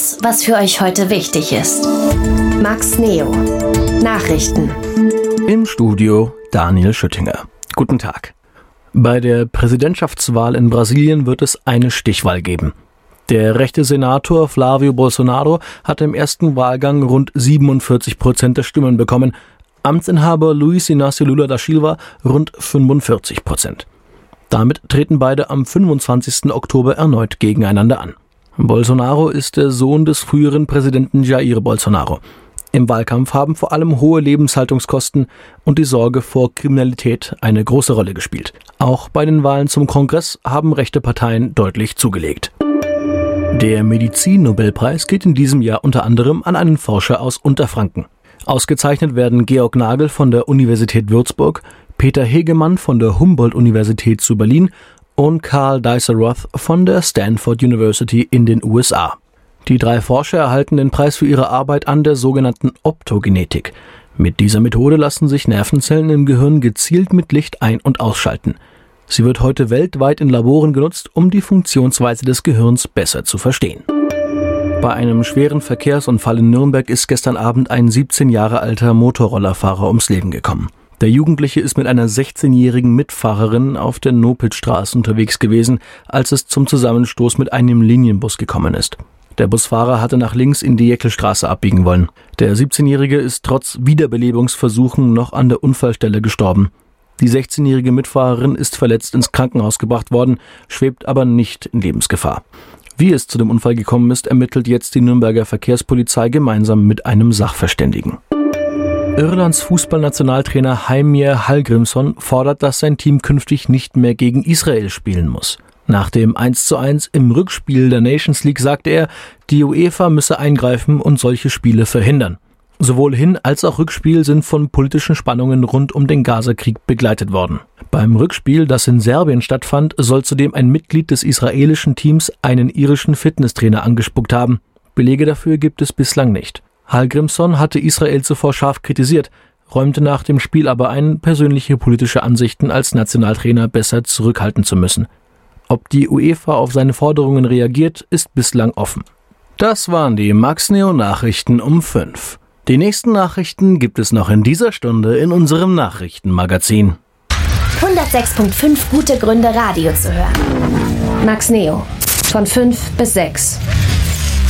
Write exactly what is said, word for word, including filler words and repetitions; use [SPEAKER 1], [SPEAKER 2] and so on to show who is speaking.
[SPEAKER 1] Das, was für euch heute wichtig ist. Max Neo. Nachrichten.
[SPEAKER 2] Im Studio Daniel Schüttinger. Guten Tag. Bei der Präsidentschaftswahl in Brasilien wird es eine Stichwahl geben. Der rechte Senator Flávio Bolsonaro hat im ersten Wahlgang rund siebenundvierzig Prozent der Stimmen bekommen, Amtsinhaber Luiz Inácio Lula da Silva rund fünfundvierzig Prozent. Damit treten beide am fünfundzwanzigsten Oktober erneut gegeneinander an. Bolsonaro ist der Sohn des früheren Präsidenten Jair Bolsonaro. Im Wahlkampf haben vor allem hohe Lebenshaltungskosten und die Sorge vor Kriminalität eine große Rolle gespielt. Auch bei den Wahlen zum Kongress haben rechte Parteien deutlich zugelegt. Der Medizin-Nobelpreis geht in diesem Jahr unter anderem an einen Forscher aus Unterfranken. Ausgezeichnet werden Georg Nagel von der Universität Würzburg, Peter Hegemann von der Humboldt-Universität zu Berlin und Karl Deiser-Roth von der Stanford University in den U S A. Die drei Forscher erhalten den Preis für ihre Arbeit an der sogenannten Optogenetik. Mit dieser Methode lassen sich Nervenzellen im Gehirn gezielt mit Licht ein- und ausschalten. Sie wird heute weltweit in Laboren genutzt, um die Funktionsweise des Gehirns besser zu verstehen. Bei einem schweren Verkehrsunfall in Nürnberg ist gestern Abend ein siebzehn Jahre alter Motorrollerfahrer ums Leben gekommen. Der Jugendliche ist mit einer sechzehnjährigen Mitfahrerin auf der Nopitzstraße unterwegs gewesen, als es zum Zusammenstoß mit einem Linienbus gekommen ist. Der Busfahrer hatte nach links in die Jäckelstraße abbiegen wollen. Der siebzehnjährige ist trotz Wiederbelebungsversuchen noch an der Unfallstelle gestorben. Die sechzehnjährige Mitfahrerin ist verletzt ins Krankenhaus gebracht worden, schwebt aber nicht in Lebensgefahr. Wie es zu dem Unfall gekommen ist, ermittelt jetzt die Nürnberger Verkehrspolizei gemeinsam mit einem Sachverständigen. Irlands Fußballnationaltrainer Heimir Hallgrímsson fordert, dass sein Team künftig nicht mehr gegen Israel spielen muss. Nach dem eins zu eins im Rückspiel der Nations League sagte er, die UEFA müsse eingreifen und solche Spiele verhindern. Sowohl Hin- als auch Rückspiel sind von politischen Spannungen rund um den Gazakrieg begleitet worden. Beim Rückspiel, das in Serbien stattfand, soll zudem ein Mitglied des israelischen Teams einen irischen Fitnesstrainer angespuckt haben. Belege dafür gibt es bislang nicht. Hallgrímsson hatte Israel zuvor scharf kritisiert, räumte nach dem Spiel aber ein, persönliche politische Ansichten als Nationaltrainer besser zurückhalten zu müssen. Ob die UEFA auf seine Forderungen reagiert, ist bislang offen. Das waren die Max Neo Nachrichten um fünf. Die nächsten Nachrichten gibt es noch in dieser Stunde in unserem Nachrichtenmagazin.
[SPEAKER 1] hundertsechs Komma fünf gute Gründe, Radio zu hören. Max Neo. Von fünf bis sechs.